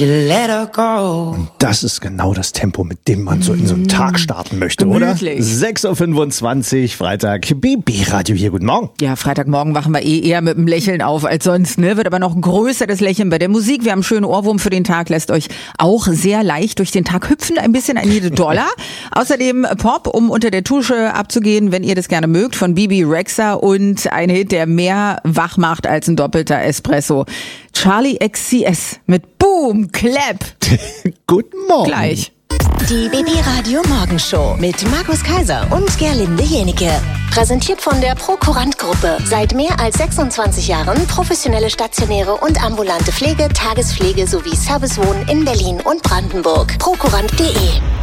Let her go. Und das ist genau das Tempo, mit dem man so in so einen Tag starten möchte, Gemütlich. oder? 6.25 Uhr, Freitag, BB-Radio hier, guten Morgen. Ja, Freitagmorgen wachen wir eher mit einem Lächeln auf als sonst, ne? Wird aber noch ein größeres Lächeln bei der Musik. Wir haben einen schönen Ohrwurm für den Tag, lässt euch auch sehr leicht durch den Tag hüpfen, ein bisschen ein jede Dollar. Außerdem Pop, um unter der Dusche abzugehen, wenn ihr das gerne mögt, von Bibi Rexha und ein Hit, der mehr wach macht als ein doppelter Espresso. Charlie XCS mit Boom, Clap. Guten Morgen. Gleich. Die BB-Radio Morgenshow mit Markus Kaiser und Gerlinde Jenike. Präsentiert von der Prokurant-Gruppe. Seit mehr als 26 Jahren professionelle stationäre und ambulante Pflege, Tagespflege sowie Servicewohnen in Berlin und Brandenburg. Prokurant.de.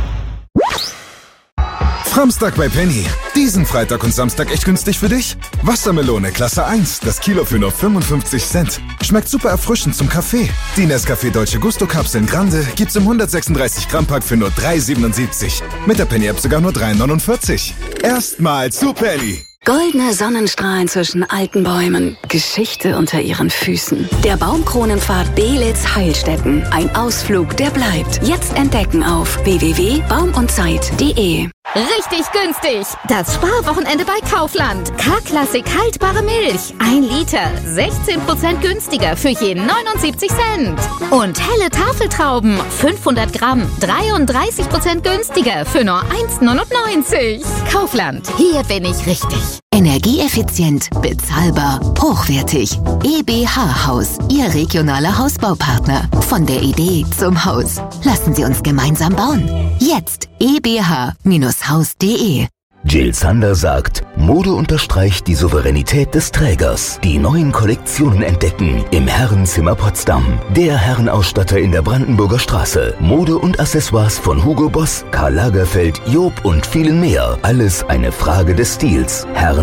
Samstag bei Penny. Diesen Freitag und Samstag echt günstig für dich? Wassermelone Klasse 1, das Kilo für nur 55 Cent. Schmeckt super erfrischend zum Kaffee. Die Nescafé Dolce Gusto Kapseln Grande gibt's im 136 Gramm Pack für nur 3,77. Mit der Penny App sogar nur 3,49. Erstmal zu Penny. Goldene Sonnenstrahlen zwischen alten Bäumen. Geschichte unter ihren Füßen. Der Baumkronenpfad Belitz-Heilstätten. Ein Ausflug, der bleibt. Jetzt entdecken auf www.baumundzeit.de. Richtig günstig! Das Sparwochenende bei Kaufland. K-Klassik haltbare Milch. 1 Liter. 16% günstiger für je 79 Cent. Und helle Tafeltrauben. 500 Gramm. 33% günstiger für nur 1,99. Kaufland. Hier bin ich richtig. Energieeffizient, bezahlbar, hochwertig. EBH Haus, Ihr regionaler Hausbaupartner. Von der Idee zum Haus. Lassen Sie uns gemeinsam bauen. Jetzt ebh-haus.de. Jill Sander sagt, Mode unterstreicht die Souveränität des Trägers. Die neuen Kollektionen entdecken im Herrenzimmer Potsdam. Der Herrenausstatter in der Brandenburger Straße. Mode und Accessoires von Hugo Boss, Karl Lagerfeld, Job und vielen mehr. Alles eine Frage des Stils.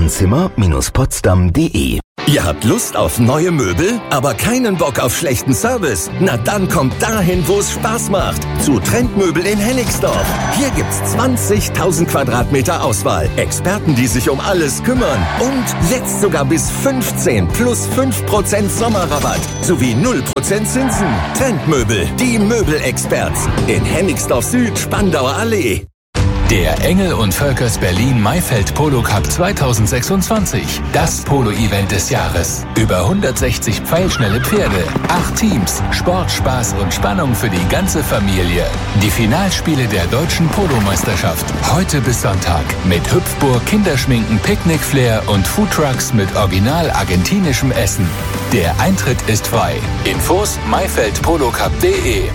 Herrenzimmer-potsdam.de. Ihr habt Lust auf neue Möbel, aber keinen Bock auf schlechten Service? Na dann kommt dahin, wo es Spaß macht. Zu Trendmöbel in Hennigsdorf. Hier gibt's 20.000 Quadratmeter Auswahl. Experten, die sich um alles kümmern. Und jetzt sogar bis 15 plus 5% Sommerrabatt. Sowie 0% Zinsen. Trendmöbel, die Möbelexperts. In Hennigsdorf Süd, Spandauer Allee. Der Engel und Völkers Berlin Maifeld Polo Cup 2026. Das Polo-Event des Jahres. Über 160 pfeilschnelle Pferde, 8 Teams, Sport, Spaß und Spannung für die ganze Familie. Die Finalspiele der deutschen Polo-Meisterschaft. Heute bis Sonntag. Mit Hüpfburg, Kinderschminken, Picknick-Flair und Foodtrucks mit original argentinischem Essen. Der Eintritt ist frei. Infos maifeldpolocup.de.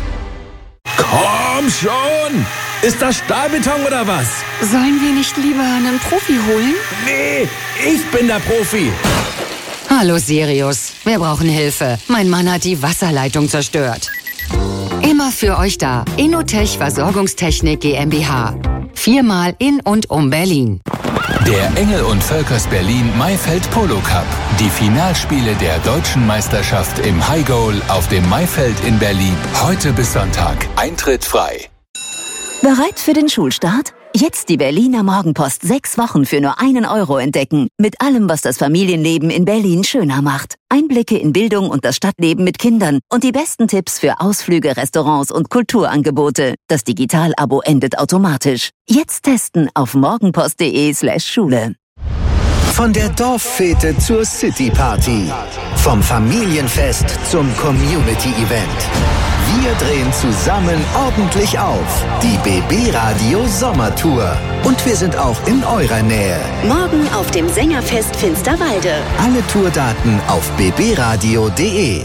Komm schon! Ist das Stahlbeton oder was? Sollen wir nicht lieber einen Profi holen? Nee, ich bin der Profi. Hallo Sirius, wir brauchen Hilfe. Mein Mann hat die Wasserleitung zerstört. Immer für euch da. Innotech Versorgungstechnik GmbH. 4-mal in und um Berlin. Der Engel und Völkers Berlin Maifeld Polo Cup. Die Finalspiele der deutschen Meisterschaft im High Goal auf dem Maifeld in Berlin. Heute bis Sonntag. Eintritt frei. Bereit für den Schulstart? Jetzt die Berliner Morgenpost 6 Wochen für nur 1 Euro entdecken. Mit allem, was das Familienleben in Berlin schöner macht. Einblicke in Bildung und das Stadtleben mit Kindern und die besten Tipps für Ausflüge, Restaurants und Kulturangebote. Das Digital-Abo endet automatisch. Jetzt testen auf morgenpost.de/Schule. Von der Dorffete zur City-Party. Vom Familienfest zum Community-Event. Wir drehen zusammen ordentlich auf. Die BB-Radio Sommertour. Und wir sind auch in eurer Nähe. Morgen auf dem Sängerfest Finsterwalde. Alle Tourdaten auf bbradio.de.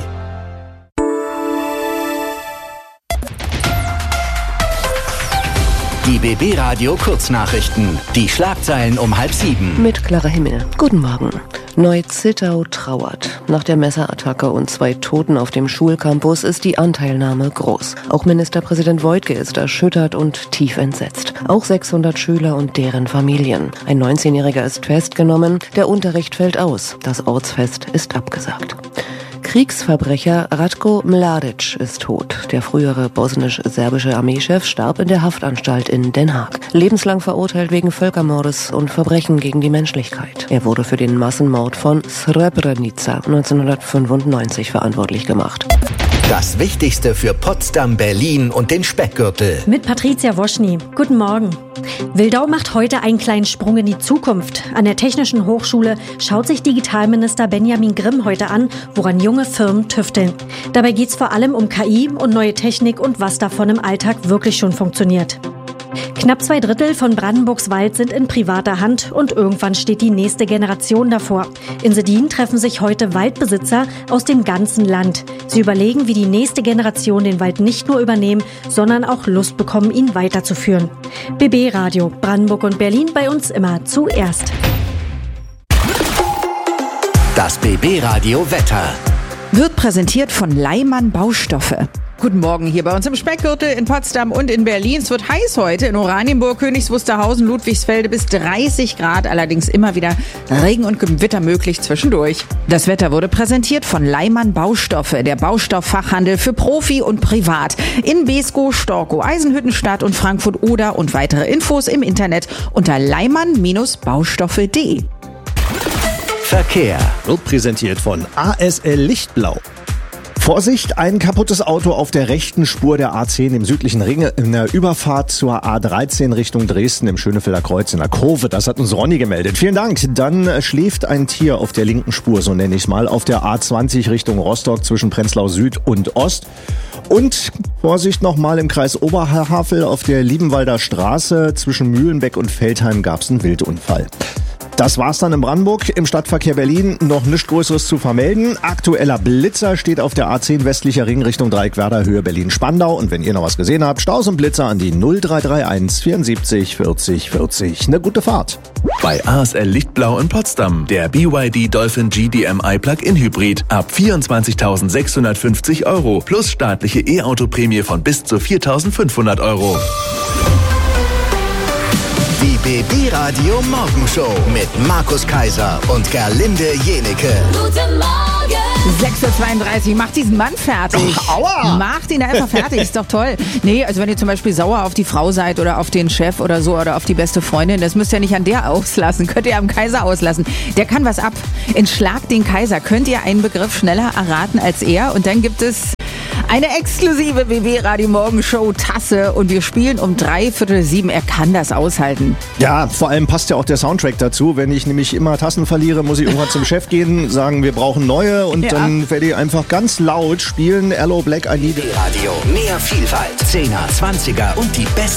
Die BB-Radio Kurznachrichten. Die Schlagzeilen um 6:30. Mit Clara Himmel. Guten Morgen. Neu-Zittau trauert. Nach der Messerattacke und 2 Toten auf dem Schulcampus ist die Anteilnahme groß. Auch Ministerpräsident Woidke ist erschüttert und tief entsetzt. Auch 600 Schüler und deren Familien. Ein 19-Jähriger ist festgenommen. Der Unterricht fällt aus. Das Ortsfest ist abgesagt. Kriegsverbrecher Ratko Mladic ist tot. Der frühere bosnisch-serbische Armeechef starb in der Haftanstalt in Den Haag. Lebenslang verurteilt wegen Völkermordes und Verbrechen gegen die Menschlichkeit. Er wurde für den Massenmord von Srebrenica 1995 verantwortlich gemacht. Das Wichtigste für Potsdam, Berlin und den Speckgürtel. Mit Patricia Woschny. Guten Morgen. Wildau macht heute einen kleinen Sprung in die Zukunft. An der Technischen Hochschule schaut sich Digitalminister Benjamin Grimm heute an, woran junge Firmen tüfteln. Dabei geht es vor allem um KI und neue Technik und was davon im Alltag wirklich schon funktioniert. Knapp 2/3 von Brandenburgs Wald sind in privater Hand und irgendwann steht die nächste Generation davor. In Sedin treffen sich heute Waldbesitzer aus dem ganzen Land. Sie überlegen, wie die nächste Generation den Wald nicht nur übernehmen, sondern auch Lust bekommen, ihn weiterzuführen. BB Radio, Brandenburg und Berlin, bei uns immer zuerst. Das BB Radio Wetter wird präsentiert von Leimann Baustoffe. Guten Morgen hier bei uns im Speckgürtel in Potsdam und in Berlin. Es wird heiß heute in Oranienburg, Königs Wusterhausen, Ludwigsfelde bis 30 Grad. Allerdings immer wieder Regen und Gewitter möglich zwischendurch. Das Wetter wurde präsentiert von Leimann Baustoffe, der Baustofffachhandel für Profi und Privat. In Beeskow, Storkow, Eisenhüttenstadt und Frankfurt Oder und weitere Infos im Internet unter leimann-baustoffe.de. Verkehr wird präsentiert von ASL Lichtblau. Vorsicht, ein kaputtes Auto auf der rechten Spur der A10 im südlichen Ring in der Überfahrt zur A13 Richtung Dresden im Schönefelder Kreuz in der Kurve. Das hat uns Ronny gemeldet. Vielen Dank. Dann schläft ein Tier auf der linken Spur, so nenne ich es mal, auf der A20 Richtung Rostock zwischen Prenzlau Süd und Ost. Und Vorsicht nochmal im Kreis Oberhavel auf der Liebenwalder Straße zwischen Mühlenbeck und Veltheim gab es einen Wildunfall. Das war's dann in Brandenburg. Im Stadtverkehr Berlin noch nichts Größeres zu vermelden. Aktueller Blitzer steht auf der A10 westlicher Ring Richtung Dreieckwerder Höhe Berlin-Spandau. Und wenn ihr noch was gesehen habt, Staus und Blitzer an die 0331 74 40 40. Eine gute Fahrt. Bei ASL Lichtblau in Potsdam. Der BYD Dolphin GDMI Plug-in Hybrid ab 24.650 € plus staatliche E-Auto-Prämie von bis zu 4.500 €. Die BB Radio Morgenshow mit Markus Kaiser und Gerlinde Jenecke. Guten Morgen! 6:32 Uhr, macht diesen Mann fertig. Oh, aua! Macht ihn einfach fertig, ist doch toll. Nee, also wenn ihr zum Beispiel sauer auf die Frau seid oder auf den Chef oder so oder auf die beste Freundin, das müsst ihr nicht an der auslassen, könnt ihr am Kaiser auslassen. Der kann was ab. In Schlag den Kaiser könnt ihr einen Begriff schneller erraten als er und dann gibt es eine exklusive BB Radio Morgenshow Tasse und wir spielen um 6:45. Er kann das aushalten. Ja, vor allem passt ja auch der Soundtrack dazu. Wenn ich nämlich immer Tassen verliere, muss ich irgendwann zum Chef gehen, sagen, wir brauchen neue und dann werde ich einfach ganz laut spielen. Hello Black, I Need It. Radio, mehr Vielfalt, 10er, 20er und die besten